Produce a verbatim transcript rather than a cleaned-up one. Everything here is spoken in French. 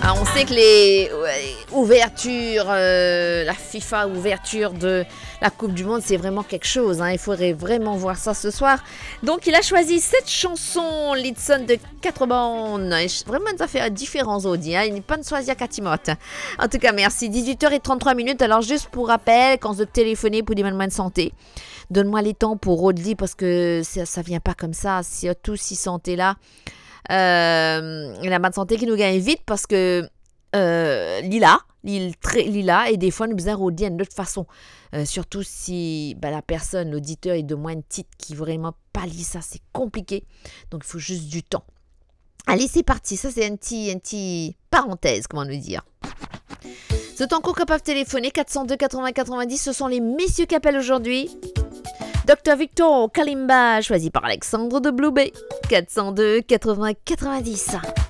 Ah, on sait que les ouais, ouvertures, euh, la FIFA ouverture de la Coupe du Monde, c'est vraiment quelque chose. Hein. Il faudrait vraiment voir ça ce soir. Donc, il a choisi cette chanson, Lidson de quatre bandes. Vraiment, ça fait une différence, Audi. Hein. Il n'est pas de choisir Catimote. En tout cas, merci. dix-huit heures trente-trois minutes. Alors, juste pour rappel, quand je téléphonais pour des moments de santé, donne-moi les temps pour Audi parce que ça ne vient pas comme ça. Surtout si santé là. Euh, la bonne santé qui nous gagne vite parce que euh, Lila, Lila, et des fois nous besoin redire de toute façon. Euh, surtout si bah, la personne, l'auditeur est de moins de titre qui vraiment pas lit ça, c'est compliqué. Donc il faut juste du temps. Allez, c'est parti. Ça, c'est un petit, un petit parenthèse, comment nous dire. C'est encore capable de téléphoner quatre cent deux quatre-vingts quatre-vingt-dix. Ce sont les messieurs qui appellent aujourd'hui. docteur Victor Kalimba, choisi par Alexandre de Blue Bay. quatre cent deux quatre-vingts quatre-vingt-dix.